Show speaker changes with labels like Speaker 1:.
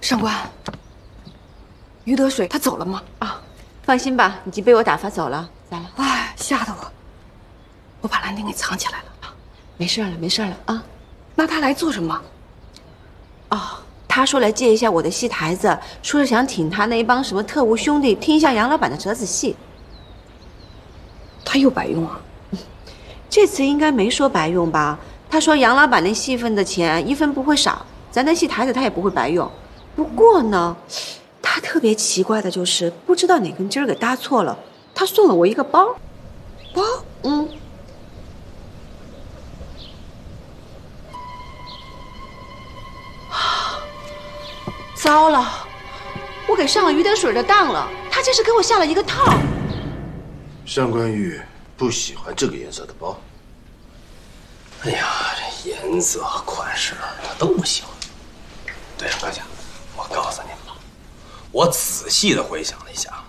Speaker 1: 上官，于得水他走了吗？
Speaker 2: 啊，放心吧，已经被我打发走了。咋了？
Speaker 1: 哎，吓得我把兰亭给藏起来了。
Speaker 2: 没事了，没事了啊。
Speaker 1: 那他来做什么？
Speaker 2: 哦，他说来借一下我的戏台子，说是想请他那一帮什么特务兄弟听一下杨老板的折子戏。
Speaker 1: 他又白用啊？
Speaker 2: 这次应该没说白用吧？他说杨老板那戏份的钱一分不会少，咱那戏台子他也不会白用。不过呢，他特别奇怪的就是不知道哪根筋儿给搭错了，他送了我一个包。
Speaker 1: 包？
Speaker 2: 嗯。糟了，我给上了于得水的当了，他这是给我下了一个套。
Speaker 3: 上官玉不喜欢这个颜色的包。
Speaker 4: 哎呀，这颜色和款式他都不喜欢。对了，阁下，我告诉您吧，我仔细的回想了一下，